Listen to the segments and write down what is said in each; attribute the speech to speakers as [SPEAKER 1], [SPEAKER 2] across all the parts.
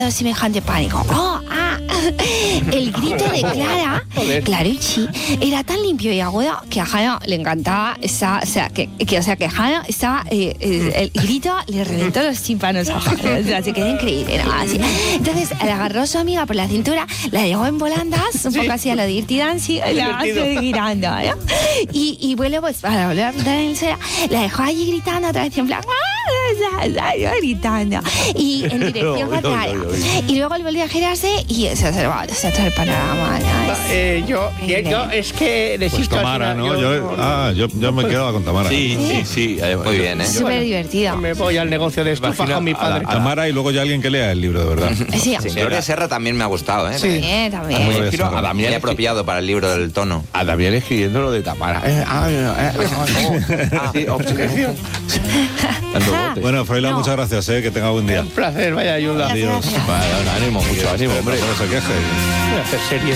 [SPEAKER 1] semejante pánico. El grito de Clara, Clarucci, era tan limpio y agudo que a Hannah le encantaba. Que Hannah estaba. El grito le reventó los tímpanos a Hannah. O sea, se quedó increíble, ¿no? Así. Entonces, le agarró a su amiga por la cintura, la dejó en volandas, un poco así a lo Dirty Dancing, la hace girando, ¿no? Y bueno, pues para volver a pintar en el cera, la dejó allí gritando otra vez en plan. Gritando y en dirección contraria y luego él volvió a girarse y se observaba el panorama, ¿no?
[SPEAKER 2] Yo es que necesito
[SPEAKER 3] pues Tamara, ¿no? Yo me quedaba con Tamara.
[SPEAKER 4] Sí.
[SPEAKER 5] Muy bien, ¿eh?
[SPEAKER 1] Súper divertido.
[SPEAKER 2] Me voy al negocio de estufa con mi padre.
[SPEAKER 3] Tamara y luego ya alguien que lea el libro, de verdad.
[SPEAKER 1] Sí.
[SPEAKER 5] Gloria Serra también me ha gobstado, ¿eh?
[SPEAKER 1] Sí, también.
[SPEAKER 5] Muy apropiado para el libro del tono.
[SPEAKER 4] A Damián escribiendo lo de Tamara. Obsesión.
[SPEAKER 3] Bueno, Froilán, muchas gracias, que tenga buen día.
[SPEAKER 2] Un placer, vaya ayuda.
[SPEAKER 3] Adiós.
[SPEAKER 4] Ánimo, mucho ánimo, hombre.
[SPEAKER 3] No se queje.
[SPEAKER 2] Voy a hacer series.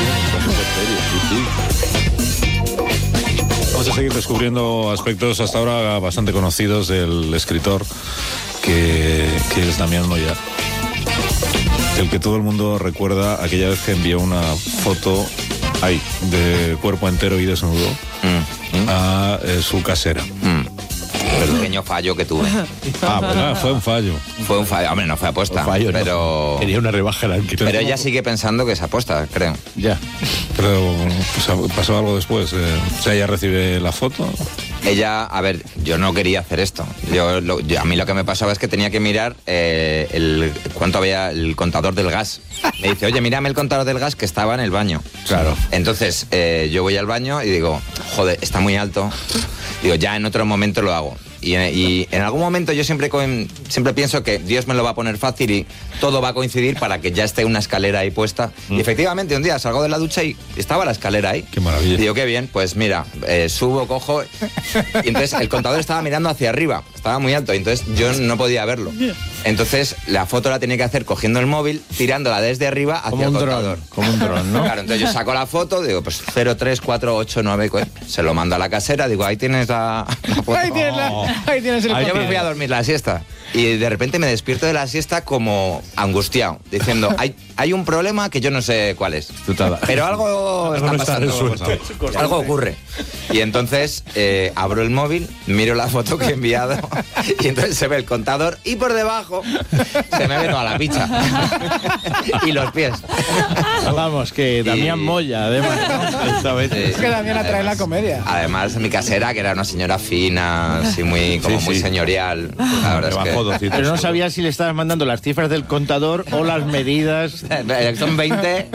[SPEAKER 3] Vamos a seguir descubriendo aspectos hasta ahora bastante conocidos del escritor que es Damián Moya, el que todo el mundo recuerda aquella vez que envió una foto de cuerpo entero y desnudo a su casera.
[SPEAKER 5] El pequeño fallo que tuve.
[SPEAKER 3] Fue un fallo.
[SPEAKER 5] Fue un fallo. Hombre, no fue aposta.
[SPEAKER 4] Fallo,
[SPEAKER 5] pero...
[SPEAKER 4] No. Quería una rebaja al alquiler.
[SPEAKER 5] Pero ella sigue pensando que es aposta, creo.
[SPEAKER 4] Ya.
[SPEAKER 3] Pero pasó algo después. O sea, ella recibe la foto.
[SPEAKER 5] Ella, a ver, yo no quería hacer esto. A mí lo que me pasaba es que tenía que mirar cuánto había el contador del gas. Me dice, oye, mírame el contador del gas que estaba en el baño.
[SPEAKER 4] Claro.
[SPEAKER 5] Entonces, yo voy al baño y digo, joder, está muy alto. Digo, ya en otro momento lo hago. Y en algún momento yo siempre pienso que Dios me lo va a poner fácil y todo va a coincidir para que ya esté una escalera ahí puesta. Y efectivamente un día salgo de la ducha y estaba la escalera ahí.
[SPEAKER 3] Qué maravilla.
[SPEAKER 5] Y digo, qué bien, pues mira, subo, cojo. Y entonces el contador estaba mirando hacia arriba, estaba muy alto, y entonces yo no podía verlo. Entonces la foto la tenía que hacer cogiendo el móvil, tirándola desde arriba hacia el contador.
[SPEAKER 4] Como un dron, ¿no?
[SPEAKER 5] Claro, entonces yo saco la foto, digo, pues 03489, se lo mando a la casera, digo, ahí tienes la foto.
[SPEAKER 2] Ahí tienes el
[SPEAKER 5] Yo me fui a dormir la siesta y de repente me despierto de la siesta como angustiado, diciendo, hay un problema que yo no sé cuál es, pero algo está pasando, algo ocurre. Y entonces abro el móvil, miro la foto que he enviado y entonces se ve el contador y por debajo se me ve toda la picha y los pies.
[SPEAKER 4] Vamos, que Damián Moya, además, ¿no? Esta vez.
[SPEAKER 2] Es que Damián atrae la comedia.
[SPEAKER 5] Además, mi casera, que era una señora fina, así muy señorial. La verdad es que...
[SPEAKER 4] Pero no sabía si le estabas mandando las cifras del contador o las medidas.
[SPEAKER 5] Son 20.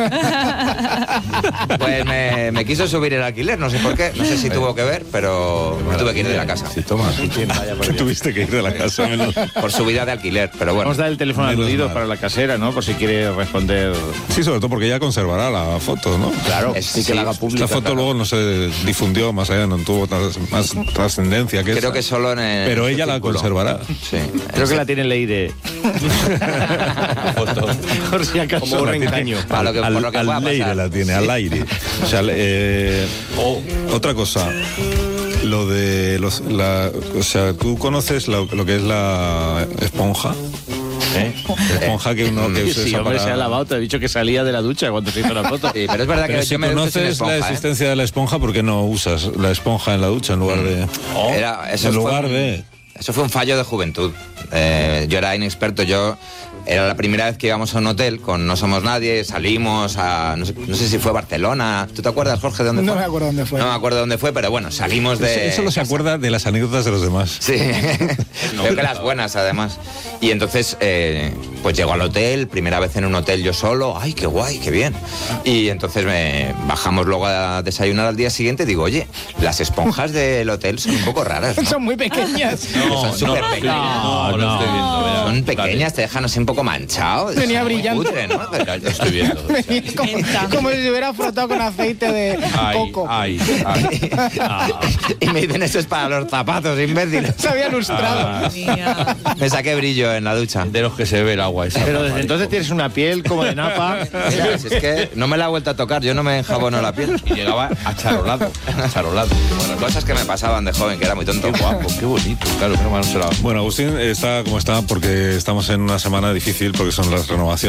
[SPEAKER 5] Pues me quiso subir el alquiler, no sé por qué. No sé si tuvo que ver, pero me tuve que ir de la casa.
[SPEAKER 3] Sí, toma. Tuviste que ir de la casa.
[SPEAKER 5] Por subida de alquiler, pero bueno.
[SPEAKER 4] Vamos a dar el teléfono aludido para la casera, ¿no? Por si quiere responder.
[SPEAKER 3] Sí, sobre todo porque ella conservará la foto, ¿no?
[SPEAKER 4] Claro,
[SPEAKER 5] sí,
[SPEAKER 4] que la haga pública.
[SPEAKER 3] La foto luego no se difundió más allá, no tuvo más trascendencia que
[SPEAKER 5] creo
[SPEAKER 3] esa.
[SPEAKER 5] Que solo en el...
[SPEAKER 3] Pero ella la conservará.
[SPEAKER 5] Sí.
[SPEAKER 4] Creo que la tiene en Leire. Por si acaso.
[SPEAKER 5] Como un reengaño. Por lo que
[SPEAKER 3] al
[SPEAKER 5] pueda
[SPEAKER 3] Leire
[SPEAKER 5] pasar.
[SPEAKER 3] la tiene, al aire. O sea, otra cosa. Lo de o sea, ¿tú conoces lo que es la esponja? La esponja que uno que
[SPEAKER 4] sí, hombre, se ha lavado, te he dicho que salía de la ducha cuando se hizo la foto.
[SPEAKER 5] Sí, pero es verdad que
[SPEAKER 3] si
[SPEAKER 5] yo me ducho sin
[SPEAKER 3] conoces
[SPEAKER 5] esponja,
[SPEAKER 3] la existencia de la esponja, ¿por qué no usas la esponja en la ducha en lugar de...?
[SPEAKER 5] Eso fue un fallo de juventud. Yo era inexperto, era la primera vez que íbamos a un hotel con No Somos Nadie, salimos a... No sé si fue Barcelona. ¿Tú te acuerdas, Jorge, de dónde fue?
[SPEAKER 2] No me acuerdo dónde fue.
[SPEAKER 5] No me acuerdo dónde fue, pero bueno, salimos de...
[SPEAKER 3] Él solo se acuerda de las anécdotas de los demás.
[SPEAKER 5] Sí, creo que las buenas, además. Y entonces, pues llego al hotel, primera vez en un hotel yo solo. ¡Ay, qué guay, qué bien! Y entonces bajamos luego a desayunar al día siguiente y digo, oye, las esponjas del hotel son un poco raras, ¿no?
[SPEAKER 2] Son muy pequeñas.
[SPEAKER 5] Son súper pequeñas.
[SPEAKER 4] No estoy viendo.
[SPEAKER 5] Son pequeñas, te dejan así un poco manchado.
[SPEAKER 2] Venía brillando.
[SPEAKER 5] Cutre, ¿no? Pero yo estoy viendo.
[SPEAKER 2] Como si se hubiera frotado con aceite de coco.
[SPEAKER 5] Y me dicen, eso es para los zapatos, imbéciles.
[SPEAKER 2] Se había lustrado.
[SPEAKER 5] Me saqué brillo en la ducha.
[SPEAKER 4] De los que se ve el agua esa. Pero desde entonces tienes una piel como de napa.
[SPEAKER 5] Mira, si es que no me la he vuelto a tocar, yo no me enjabono la piel.
[SPEAKER 4] Y llegaba acharolado.
[SPEAKER 5] Bueno, cosas que me pasaban de joven, que era muy tonto.
[SPEAKER 4] Qué guapo, qué bonito. Claro, pero no se la...
[SPEAKER 3] Bueno, Agustín está como está porque estamos en una semana difícil porque son las renovaciones